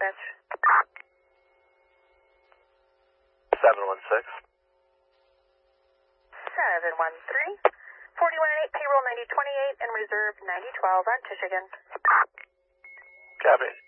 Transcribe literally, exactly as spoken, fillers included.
dispatch. seven one six. seven one three. forty-one and eight, payroll ninety twenty-eight, and reserve ninety twelve on Michigan. Copy.